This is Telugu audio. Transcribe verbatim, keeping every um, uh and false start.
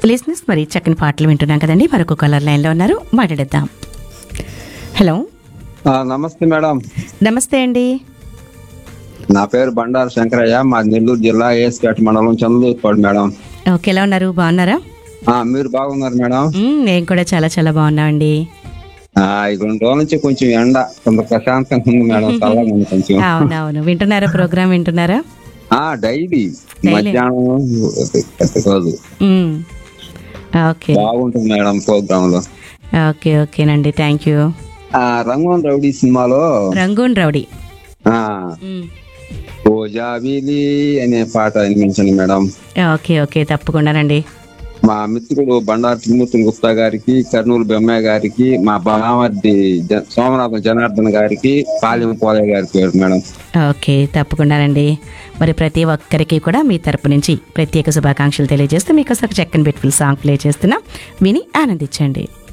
లిస్నెస్ మరి చక్కని పాటలు వింటున్నాం కదండి. మరొక కలర్ లైన్లో ఉన్నారు, మాట్లాడేద్దాం. హలో, ఆ, నమస్తే మేడం. నమస్తే అండి. నా పేరు బండారు శంకరయ్య, మా నెల్లూరు జిల్లా ఏఎస్పేట మండలం చంద్రూరుపాడు మేడం. ఓకే, ఎలా ఉన్నారు? బాగున్నారా? ఆ, మీరు బాగున్నారు మేడం? మ్మ్, నేను కూడా చాలా చాలా బాగున్నామండి. ఆ, ఈ రెండు రోజుల నుంచి కొంచెం ఎండ కొంత ప్రశాంతంగా ఉంది మేడం, చల్లగా ఉంది కొంచెం. అవునవును, వింటున్నారా? ప్రోగ్రామ్ వింటున్నారా? ఆ, డైలీ Daily. మధ్యాహ్నం ప్రతి రోజు మ్మ్. ఓకే బాగుంటుంది మేడం ప్రోగ్రామ్ లో. ఓకే ఓకేనండి, థ్యాంక్ యూ. ఆ, రంగోన్ రౌడీ సినిమాలో రంగూన్ రౌడీ. ఆ మ్మ్. ఓ జాబిలి అనే పాట వినిపించండి మేడం. ఓకే ఓకే, తప్పకుండానండి. మా మిత్రుడు బండారు త్రిమూర్తులు గుప్తా గారికి, కర్నూలు బెమ్మయ్య గారికి, మా బామర్ది జ- సోమనాథం జనార్దన్ గారికి, పాలెం పోలయ్య గారికి మేడం. ఓకే, తప్పకుండానండి. మరి ప్రతి ఒక్కరికి కూడా మీ తరపు నుంచి ప్రత్యేక శుభాకాంక్షలు తెలియజేస్తూ మీకు ఒక చక్కని బ్యూటిఫుల్ సాంగ్ ప్లే చేస్తున్నాం, విని ఆనందించండి.